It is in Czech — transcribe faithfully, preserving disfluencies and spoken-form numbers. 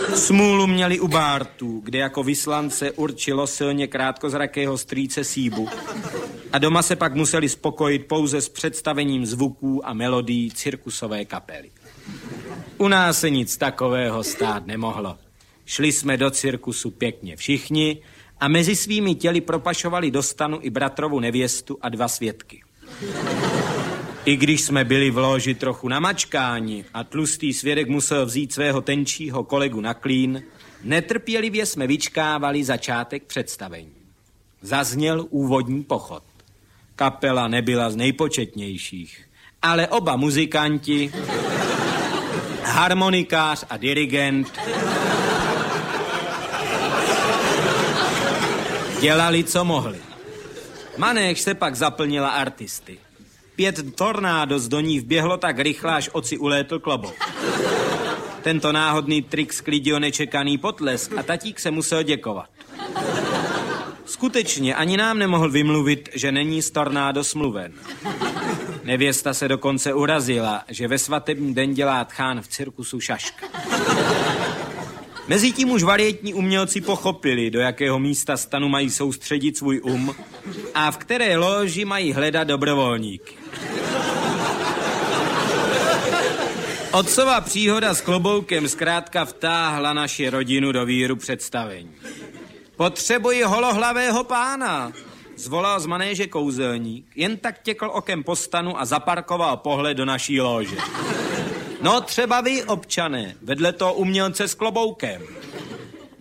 Smůlu měli u Bártů, kde jako vyslance určilo silně krátkozrakého strýce Síbu. A doma se pak museli spokojit pouze s představením zvuků a melodií cirkusové kapely. U nás se nic takového stát nemohlo. Šli jsme do cirkusu pěkně všichni a mezi svými těly propašovali do stanu i bratrovu nevěstu a dva svědky. I když jsme byli v lóži trochu na mačkáni a tlustý svědek musel vzít svého tenčího kolegu na klín, netrpělivě jsme vyčkávali začátek představení. Zazněl úvodní pochod. Kapela nebyla z nejpočetnějších, ale oba muzikanti, harmonikář a dirigent, dělali, co mohli. Manéž se pak zaplnila artisty. Pět tornádos do ní vběhlo tak rychle, až oci ulétl klobouk. Tento náhodný trik sklidil nečekaný potlesk a tatík se musel děkovat. Skutečně ani nám nemohl vymluvit, že není z tornádo smluven. Nevěsta se dokonce urazila, že ve svatební den dělá tchán v cirkusu šaška. Mezitím už varietní umělci pochopili, do jakého místa stanu mají soustředit svůj um a v které loži mají hledat dobrovolníky. Otcova příhoda s kloboukem zkrátka vtáhla naši rodinu do víru představení. Potřebuji holohlavého pána, zvolal z manéže kouzelník, jen tak těkl okem po stanu a zaparkoval pohled do naší lože. No třeba vy, občané, vedle toho umělce s kloboukem.